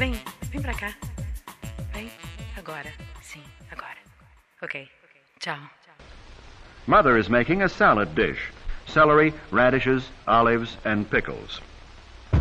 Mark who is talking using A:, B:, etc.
A: Vem pra cá. Vem. Agora. Sim, agora. Ok. Tchau.
B: Mother is making a salad dish: celery, radishes, olives, and pickles.